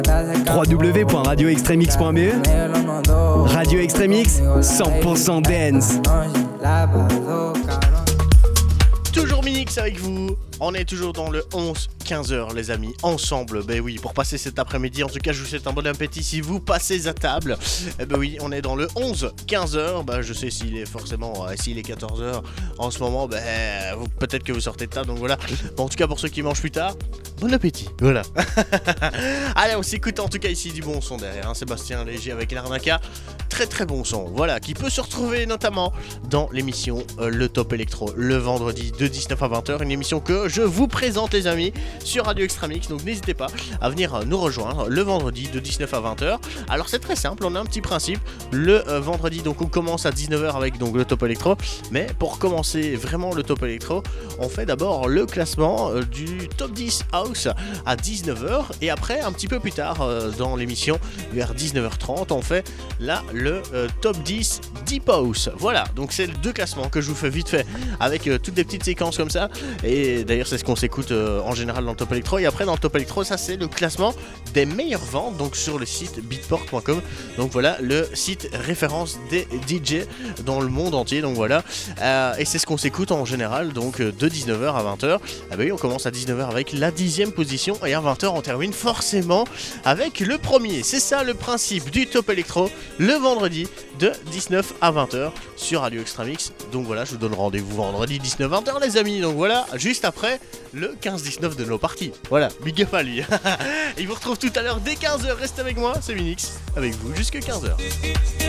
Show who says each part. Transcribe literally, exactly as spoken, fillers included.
Speaker 1: w w w point radio extremix point b e Radio Extremix, cent pour cent dance.
Speaker 2: Toujours Minix avec vous, on est toujours dans le onze quinze heures les amis, ensemble, ben oui, pour passer cet après-midi, en tout cas je vous souhaite un bon appétit si vous passez à table. Eh ben oui, on est dans le onze quinze heures, ben je sais s'il est forcément, euh, s'il est quatorze heures en ce moment, ben vous, peut-être que vous sortez de table, donc voilà. Bon, en tout cas pour ceux qui mangent plus tard, bon appétit, voilà. Allez, on s'écoute en tout cas ici du bon son derrière, hein, Sébastien Léger avec l'Arnaca, très très bon son, voilà, qui peut se retrouver notamment dans l'émission euh, Le Top Electro, le vendredi de dix-neuf à vingt heures, une émission que je vous présente les amis sur Radio Extremix, donc n'hésitez pas à venir nous rejoindre le vendredi de dix-neuf à vingt heures. Alors c'est très simple, on a un petit principe, le euh, vendredi donc on commence à dix-neuf heures avec donc le Top Electro, mais pour commencer vraiment le Top Electro, on fait d'abord le classement euh, du Top dix House à dix-neuf heures et après un petit peu plus tard euh, dans l'émission vers dix-neuf heures trente on fait là le euh, Top dix Deep House. Voilà, donc c'est les deux classements que je vous fais vite fait avec euh, toutes des petites séquences comme ça, et d'ailleurs c'est ce qu'on s'écoute euh, en général dans le Top Electro, et après dans le Top Electro ça c'est le classement des meilleures ventes donc sur le site beatport point com, donc voilà le site référence des D J dans le monde entier, donc voilà euh, et c'est ce qu'on s'écoute en général donc de dix-neuf heures à vingt heures. Ah bah oui, on commence à dix-neuf heures avec la dixième position et à vingt heures on termine forcément avec le premier. C'est ça le principe du Top Electro le vendredi de dix-neuf à vingt heures sur Radio Extremix. Donc voilà, je vous donne rendez-vous vendredi dix-neuf à vingt heures les amis, donc voilà, juste après le quinze dix-neuf de nos parties. Voilà, big up à lui. Il vous retrouve tout à l'heure dès quinze heures, restez avec moi, c'est Minix, avec vous jusqu'à quinze heures.